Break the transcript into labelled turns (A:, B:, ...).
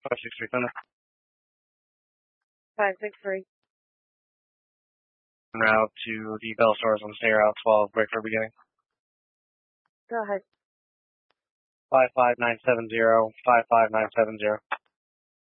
A: 563 Thunder.
B: 563.
A: En route to the Bell Stars on Stay Route 12, break for beginning.
B: Go ahead.
A: 55970, 55970.